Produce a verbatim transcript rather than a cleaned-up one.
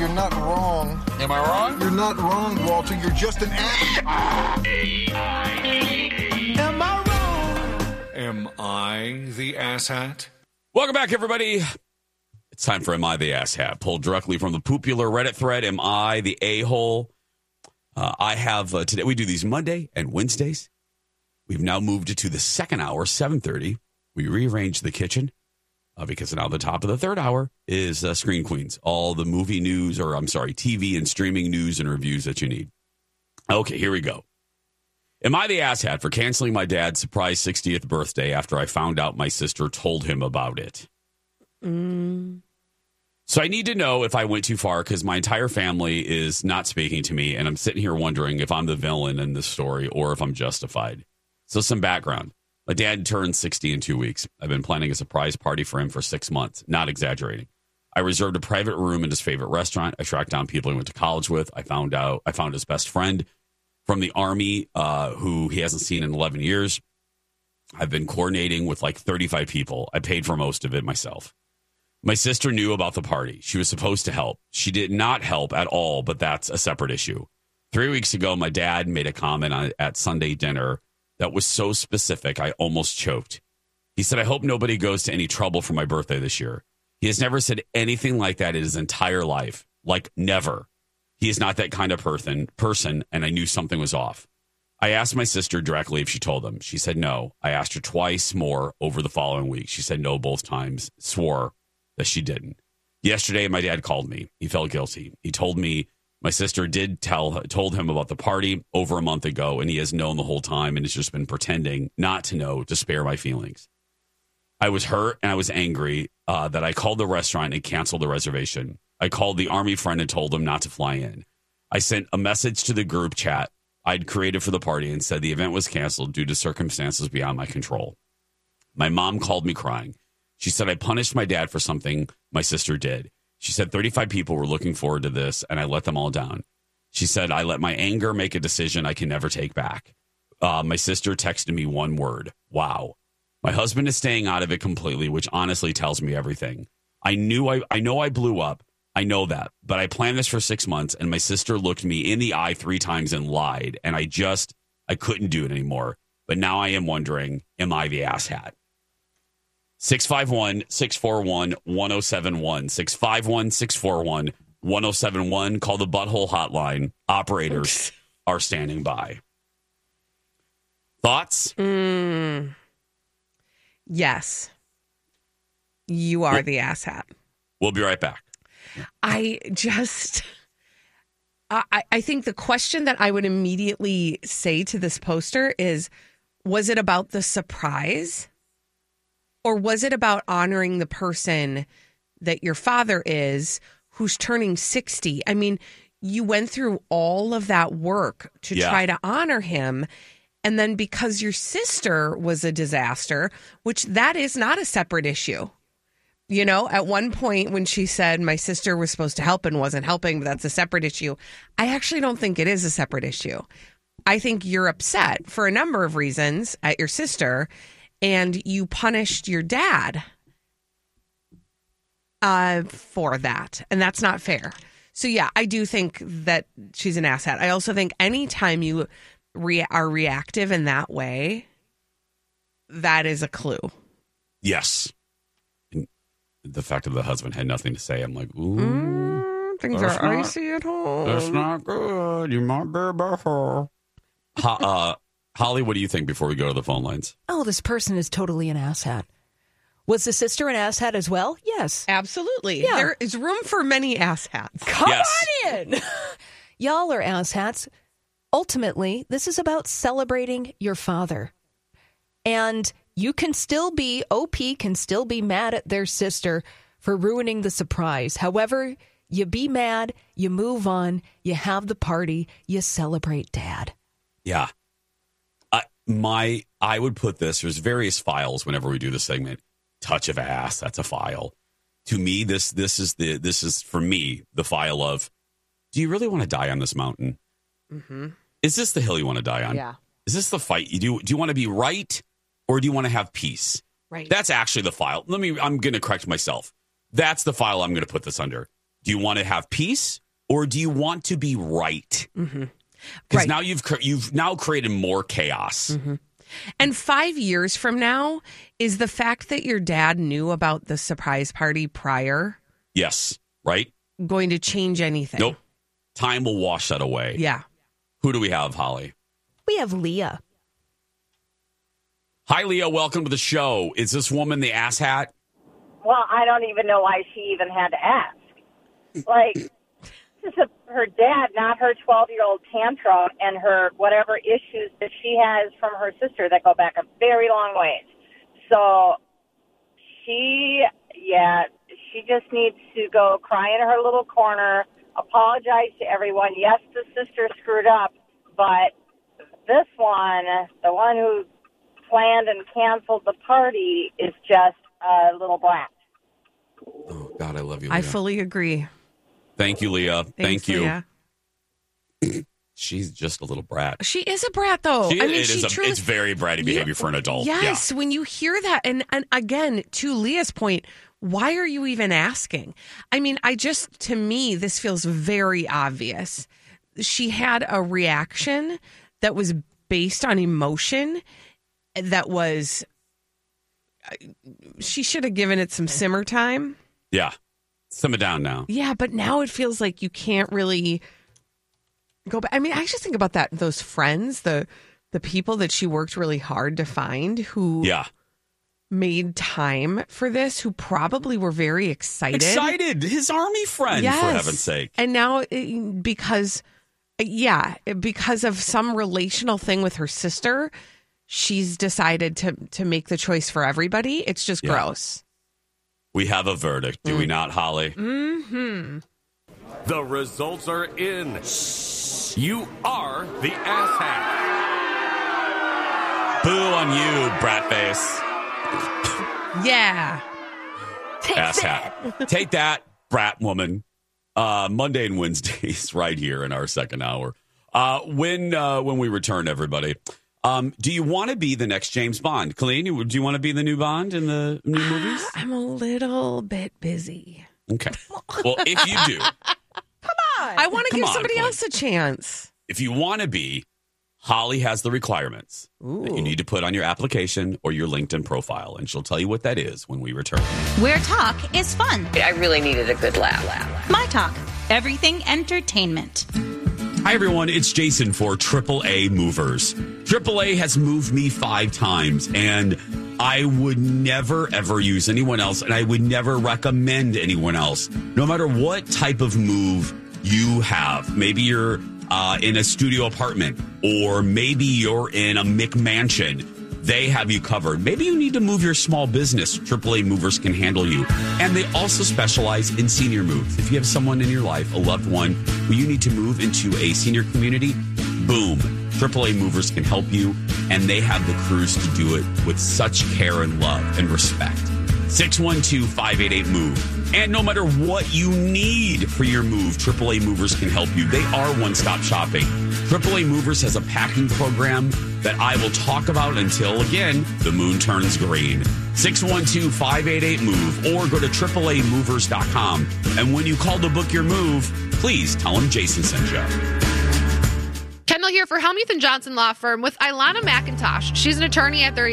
you're not wrong. Am I wrong? You're not wrong, Walter. You're just an ass. Am I wrong? Am I the asshat? Welcome back, everybody. It's time for Am I the Asshat? Pulled directly from the popular Reddit thread, Am I the A-hole? Uh, I have, uh, today, we do these Monday and Wednesdays. We've now moved it to the second hour, seven thirty. We rearranged the kitchen uh, because now the top of the third hour is uh, Screen Queens. All the movie news, or I'm sorry, T V and streaming news and reviews that you need. Okay, here we go. Am I the asshat for canceling my dad's surprise sixtieth birthday after I found out my sister told him about it? Mm. So I need to know if I went too far because my entire family is not speaking to me, and I'm sitting here wondering if I'm the villain in this story or if I'm justified. So some background. My dad turned sixty in two weeks. I've been planning a surprise party for him for six months, not exaggerating. I reserved a private room in his favorite restaurant. I tracked down people he went to college with. I found out I found his best friend from the Army, uh, who he hasn't seen in eleven years. I've been coordinating with like thirty-five people. I paid for most of it myself. My sister knew about the party. She was supposed to help. She did not help at all, but that's a separate issue. Three weeks ago, my dad made a comment on, at Sunday dinner that was so specific, I almost choked. He said, I hope nobody goes to any trouble for my birthday this year. He has never said anything like that in his entire life. Like, never. He is not that kind of person, person, and I knew something was off. I asked my sister directly if she told him. She said no. I asked her twice more over the following week. She said no both times, swore that she didn't. Yesterday, my dad called me. He felt guilty. He told me my sister did tell told him about the party over a month ago, and he has known the whole time and has just been pretending not to know to spare my feelings. I was hurt and I was angry uh, that I called the restaurant and canceled the reservation. I called the Army friend and told him not to fly in. I sent a message to the group chat I'd created for the party and said the event was canceled due to circumstances beyond my control. My mom called me crying. She said I punished my dad for something my sister did. She said thirty-five people were looking forward to this, and I let them all down. She said I let my anger make a decision I can never take back. Uh, my sister texted me one word, wow. My husband is staying out of it completely, which honestly tells me everything. I knew I, I know I blew up. I know that, but I planned this for six months, and my sister looked me in the eye three times and lied, and I just, I couldn't do it anymore. But now I am wondering, am I the asshat? six five one, six four one, one oh seven one. six five one, six four one, one oh seven one. Call the Butthole Hotline. Operators are standing by. Thoughts? Mm. Yes. You are Well, the asshat. We'll be right back. I just, I, I think the question that I would immediately say to this poster is, was it about the surprise? Or was it about honoring the person that your father is who's turning sixty? I mean, you went through all of that work to Yeah. try to honor him. And then because your sister was a disaster, which that is not a separate issue. You know, at one point when she said my sister was supposed to help and wasn't helping, but that's a separate issue. I actually don't think it is a separate issue. I think you're upset for a number of reasons at your sister, and you punished your dad uh, for that. And that's not fair. So, yeah, I do think that she's an asshat. I also think anytime you re- are reactive in that way, that is a clue. Yes. And the fact that the husband had nothing to say, I'm like, ooh. Mm, things that's are not- icy at home. That's not good. You might be better. Ho- uh, Holly, what do you think before we go to the phone lines? Oh, this person is totally an asshat. Was the sister an asshat as well? Yes. Absolutely. Yeah. There is room for many asshats. Come Yes. on in. Y'all are asshats. Ultimately, this is about celebrating your father. And you can still be, O P can still be mad at their sister for ruining the surprise. However, you be mad, you move on, you have the party, you celebrate dad. Yeah. I, my, I would put this, there's various files whenever we do this segment. Touch of ass, that's a file. To me, this this is the this is for me the file of, do you really want to die on this mountain? Mm-hmm. Is this the hill you want to die on? Yeah. Is this the fight you do? Do you want to be right or do you want to have peace? Right. That's actually the file. Let me. I'm going to correct myself. That's the file I'm going to put this under. Do you want to have peace or do you want to be right? Because Mm-hmm. Right. now you've cr- you've now created more chaos. Mm-hmm. And five years from now, is the fact that your dad knew about the surprise party prior Yes, right? going to change anything? Nope. Time will wash that away. Yeah. Who do we have, Holly? We have Leah. Hi, Leah. Welcome to the show. Is this woman the asshat? Well, I don't even know why she even had to ask. Like, this is a, her dad, not her twelve-year-old tantrum and her whatever issues that she has from her sister that go back a very long ways. So she, yeah, she just needs to go cry in her little corner, apologize to everyone. Yes, the sister screwed up, but this one, the one who planned and canceled the party, is just a little brat. Oh, God, I love you, Leah. I fully agree. Thank you, Leah. Thanks, Thank you. Leah. She's just a little brat. She is a brat, though. She, I mean, it she is a, truly, it's very bratty behavior Yeah, for an adult. Yes, when you hear that, and, and again, to Leah's point, why are you even asking? I mean, I just, to me, this feels very obvious. She had a reaction that was based on emotion, that was, she should have given it some simmer time. Yeah. Yeah. Simmer down now. Yeah, but now it feels like you can't really go back. I mean, I just think about that, those friends, the the people that she worked really hard to find who Yeah. made time for this, who probably were very excited. Excited. His army friend, Yes. for heaven's sake. And now, it- because, yeah, because of some relational thing with her sister, she's decided to to make the choice for everybody. It's just Yeah. gross. We have a verdict, do Mm. we not, Holly? Mm-hmm. The results are in. You are the asshat. Boo on you, brat face. Yeah. Take Ass that. hat. Take that, brat woman. Uh, Monday and Wednesdays right here in our second hour. Uh, when uh, when we return, everybody. Um, do you want to be the next James Bond? Colleen, you- do you want to be the new Bond in the new movies? I'm a little bit busy. Okay. Well, if you do, I want to Come give on, somebody Blake. else a chance. if you want to be, Holly has the requirements that you need to put on your application or your LinkedIn profile, and she'll tell you what that is when we return. Where talk is fun. I really needed a good laugh. laugh. My Talk. Everything entertainment. Hi, everyone. It's Jason for triple A Movers. triple A has moved me five times, and I would never, ever use anyone else, and I would never recommend anyone else, no matter what type of move you have. Maybe you're uh, in a studio apartment, or maybe you're in a McMansion. They have you covered. Maybe you need to move your small business. triple A Movers can handle you. And they also specialize in senior moves. If you have someone in your life, a loved one, who you need to move into a senior community, boom. triple A Movers can help you, and they have the crews to do it with such care and love and respect. six one two, five eight eight, MOVE. And no matter what you need for your move, triple A Movers can help you. They are one-stop shopping. triple A Movers has a packing program that I will talk about until, again, the moon turns green. six one two, five eight eight, MOVE, or go to triple A movers dot com. And when you call to book your move, please tell them Jason sent you. Kendall here for Helmuth and Johnson Law Firm with Ilana McIntosh. She's an attorney at their